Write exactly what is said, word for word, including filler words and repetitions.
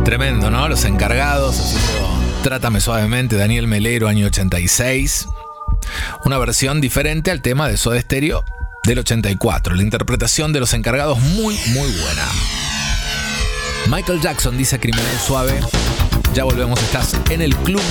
Tremendo, ¿no? Los Encargados haciendo Trátame Suavemente, Daniel Melero, año ochenta y seis. Una versión diferente al tema de Soda Stereo del ochenta y cuatro. La interpretación de Los Encargados muy, muy buena. Michael Jackson dice Criminal Suave. Ya volvemos, estás en el Club